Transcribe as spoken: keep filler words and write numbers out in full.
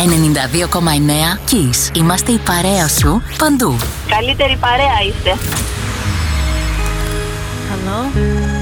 ενενήντα δύο κόμμα εννέα Kiss. Είμαστε η παρέα σου παντού. Καλύτερη παρέα είστε. Hello?